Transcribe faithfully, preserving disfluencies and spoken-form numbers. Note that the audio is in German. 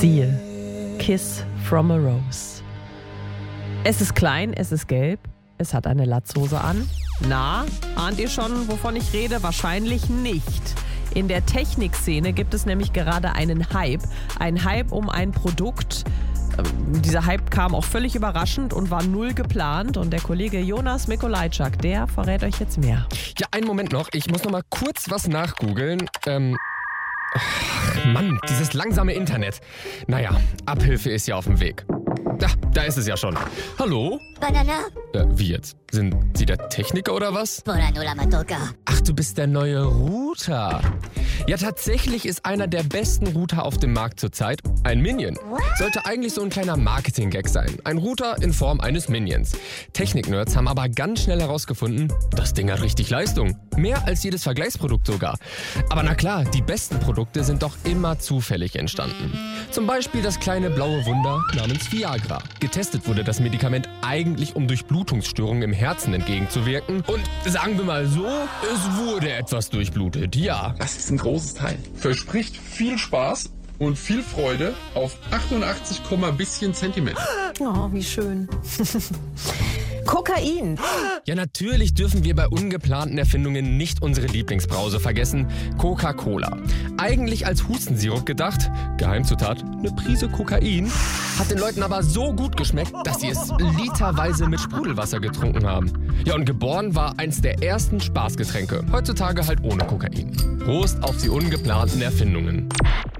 Siehe, Kiss from a Rose. Es ist klein, es ist gelb, es hat eine Latzhose an. Na, ahnt ihr schon, wovon ich rede? Wahrscheinlich nicht. In der Technikszene gibt es nämlich gerade einen Hype. Ein Hype um ein Produkt. Ähm, dieser Hype kam auch völlig überraschend und war null geplant. Und der Kollege Jonas Mikolajczak, der verrät euch jetzt mehr. Ja, einen Moment noch. Ich muss noch mal kurz was nachgoogeln. Ähm... Ach, Mann, dieses langsame Internet. Naja, Abhilfe ist ja auf dem Weg. Da, da ist es ja schon. Hallo? Banana. Äh, wie jetzt? Sind Sie der Techniker oder was? Poranula Matoka. Ach, du bist der neue Router. Ja, tatsächlich ist einer der besten Router auf dem Markt zurzeit ein Minion. Sollte eigentlich so ein kleiner Marketing-Gag sein. Ein Router in Form eines Minions. Technik-Nerds haben aber ganz schnell herausgefunden, das Ding hat richtig Leistung. Mehr als jedes Vergleichsprodukt sogar. Aber na klar, die besten Produkte sind doch immer zufällig entstanden. Zum Beispiel das kleine blaue Wunder namens Viagra. Getestet wurde das Medikament eigentlich, um Durchblutungsstörungen im Herzen entgegenzuwirken. Und sagen wir mal so, es wurde etwas durchblutet, ja. Das ist ein großes Teil. Verspricht viel Spaß und viel Freude auf achtundachtzig, bisschen Zentimeter. Oh, wie schön. Kokain. Ja, natürlich dürfen wir bei ungeplanten Erfindungen nicht unsere Lieblingsbrause vergessen, Coca-Cola. Eigentlich als Hustensirup gedacht, Geheimzutat, eine Prise Kokain, hat den Leuten aber so gut geschmeckt, dass sie es literweise mit Sprudelwasser getrunken haben. Ja, und geboren war eins der ersten Spaßgetränke, heutzutage halt ohne Kokain. Prost auf die ungeplanten Erfindungen.